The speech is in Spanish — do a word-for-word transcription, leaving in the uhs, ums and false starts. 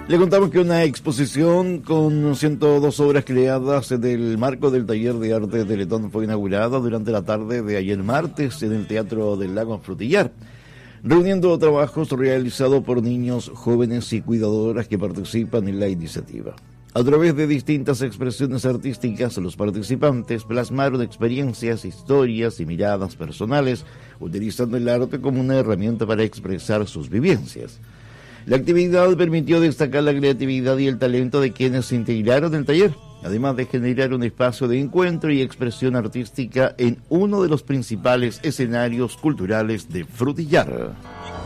Le contamos que una exposición con ciento dos obras creadas en el marco del taller de arte de Letón fue inaugurada durante la tarde de ayer martes en el Teatro del Lago Frutillar, reuniendo trabajos realizados por niños, jóvenes y cuidadoras que participan en la iniciativa. A través de distintas expresiones artísticas, los participantes plasmaron experiencias, historias y miradas personales, utilizando el arte como una herramienta para expresar sus vivencias. La actividad permitió destacar la creatividad y el talento de quienes se integraron en el taller, además de generar un espacio de encuentro y expresión artística en uno de los principales escenarios culturales de Frutillar.